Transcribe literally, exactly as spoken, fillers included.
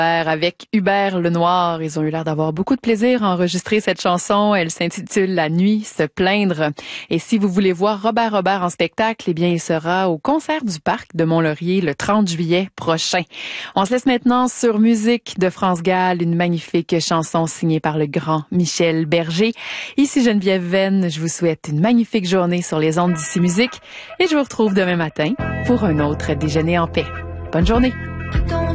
Avec Hubert Lenoir. Ils ont eu l'air d'avoir beaucoup de plaisir à enregistrer cette chanson. Elle s'intitule La nuit se plaindre. Et si vous voulez voir Robert Robert en spectacle, eh bien, il sera au concert du Parc de Mont-Laurier le trente juillet prochain. On se laisse maintenant sur Musique de France Gall, une magnifique chanson signée par le grand Michel Berger. Ici Geneviève Venn, je vous souhaite une magnifique journée sur les ondes d'Ici Musique et je vous retrouve demain matin pour un autre déjeuner en paix. Bonne journée!